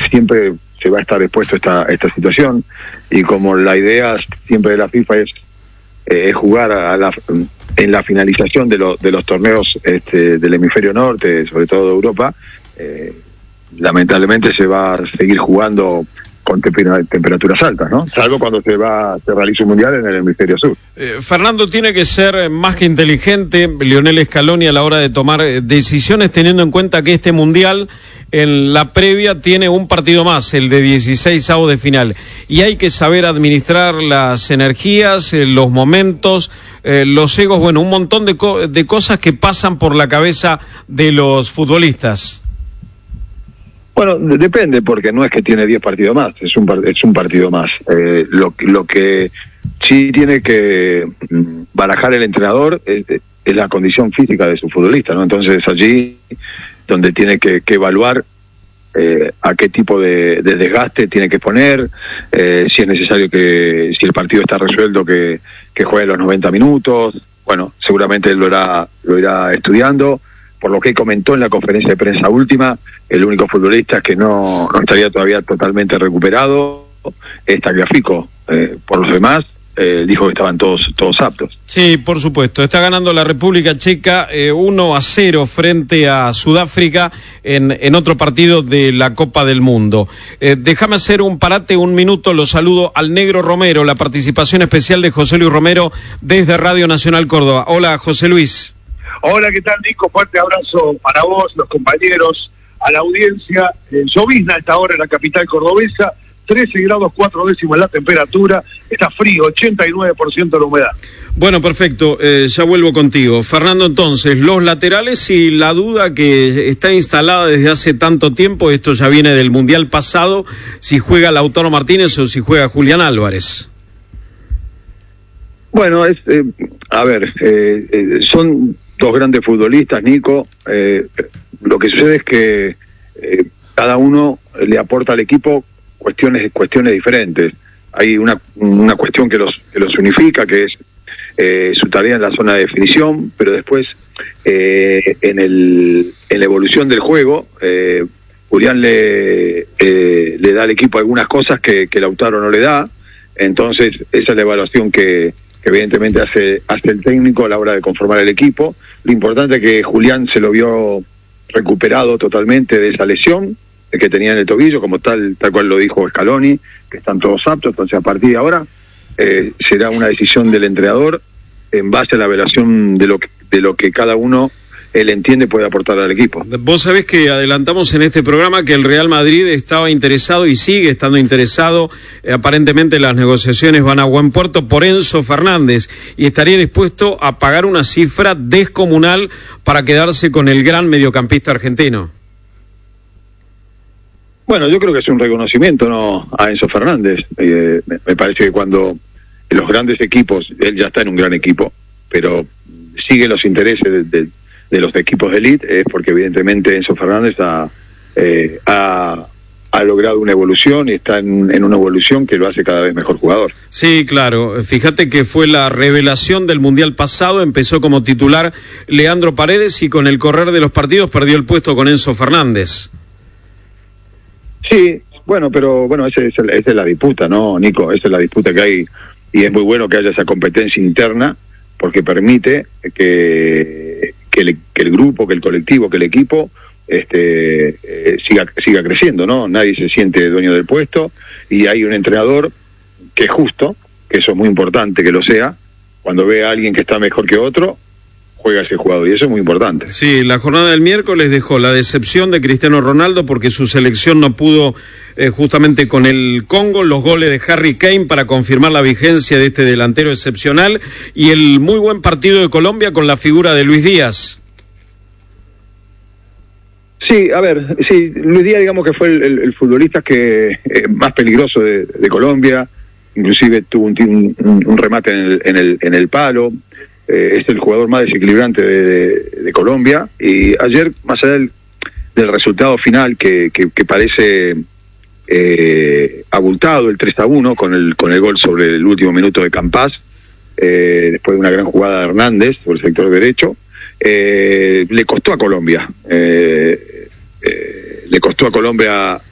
siempre se va a estar expuesto a esta situación, y como la idea siempre de la FIFA es jugar en la finalización de los torneos del hemisferio norte, sobre todo de Europa, lamentablemente se va a seguir jugando con temperaturas altas, ¿no? Salvo cuando se realiza un mundial en el hemisferio sur. Fernando, tiene que ser más que inteligente Lionel Scaloni a la hora de tomar decisiones, teniendo en cuenta que este mundial en la previa tiene un partido más, el de 16avos de final, y hay que saber administrar las energías, los momentos, los egos, bueno, un montón de cosas que pasan por la cabeza de los futbolistas. Bueno, depende, porque no es que tiene 10 partidos más, es un partido más. Lo que sí tiene que barajar el entrenador es la condición física de su futbolista, ¿no? Entonces allí donde tiene que evaluar a qué tipo de desgaste tiene que poner, si es necesario si el partido está resuelto, que juegue los 90 minutos. Bueno, seguramente él lo irá estudiando. Por lo que comentó en la conferencia de prensa última, el único futbolista que no estaría todavía totalmente recuperado es Tagliafico. Por los demás, dijo que estaban todos aptos. Sí, por supuesto. Está ganando la República Checa 1-0 frente a Sudáfrica en otro partido de la Copa del Mundo. Déjame hacer un parate, un minuto. Lo saludo al Negro Romero, la participación especial de José Luis Romero desde Radio Nacional Córdoba. Hola, José Luis. Hola, ¿qué tal, Nico? Fuerte abrazo para vos, los compañeros, a la audiencia. Llovizna a esta hora en la capital cordobesa, 13 grados 4 décimos la temperatura, está frío, 89% la humedad. Bueno, perfecto, ya vuelvo contigo. Fernando, entonces, los laterales y la duda que está instalada desde hace tanto tiempo, esto ya viene del Mundial pasado, si juega Lautaro Martínez o si juega Julián Álvarez. Bueno, son dos grandes futbolistas, Nico. Lo que sucede es que cada uno le aporta al equipo cuestiones diferentes. Hay una cuestión que los unifica, que es su tarea en la zona de definición, pero después en la evolución del juego, Julián le da al equipo algunas cosas que Lautaro no le da. Entonces esa es la evaluación que evidentemente hace el técnico a la hora de conformar el equipo. Lo importante es que Julián se lo vio recuperado totalmente de esa lesión que tenía en el tobillo, como tal cual lo dijo Scaloni, que están todos aptos. Entonces a partir de ahora será una decisión del entrenador en base a la evaluación de lo que cada uno él entiende puede aportar al equipo. Vos sabés que adelantamos en este programa que el Real Madrid estaba interesado y sigue estando interesado, aparentemente las negociaciones van a buen puerto, por Enzo Fernández, y estaría dispuesto a pagar una cifra descomunal para quedarse con el gran mediocampista argentino. Bueno, yo creo que es un reconocimiento, ¿no?, a Enzo Fernández. Me parece que cuando los grandes equipos, él ya está en un gran equipo, pero sigue los intereses de los equipos de élite, es porque evidentemente Enzo Fernández ha logrado una evolución y está en una evolución que lo hace cada vez mejor jugador. Sí, claro. Fíjate que fue la revelación del Mundial pasado, empezó como titular Leandro Paredes y con el correr de los partidos perdió el puesto con Enzo Fernández. Sí, bueno, pero esa es la disputa, ¿no, Nico? Esa es la disputa que hay, y es muy bueno que haya esa competencia interna, porque permite que el grupo, que el colectivo, que el equipo siga creciendo, ¿no? Nadie se siente dueño del puesto, y hay un entrenador que es justo, que eso es muy importante que lo sea, cuando ve a alguien que está mejor que otro, juega ese jugador, y eso es muy importante. Sí, la jornada del miércoles dejó la decepción de Cristiano Ronaldo porque su selección no pudo justamente con el Congo, los goles de Harry Kane para confirmar la vigencia de este delantero excepcional, y el muy buen partido de Colombia con la figura de Luis Díaz. Sí, a ver, sí, Luis Díaz, digamos que fue el futbolista más peligroso de Colombia, inclusive tuvo un remate en el palo. Es el jugador más desequilibrante de Colombia, y ayer, más allá del resultado final que parece abultado, el 3-1 con el gol sobre el último minuto de Campás, después de una gran jugada de Hernández por el sector derecho, le costó a Colombia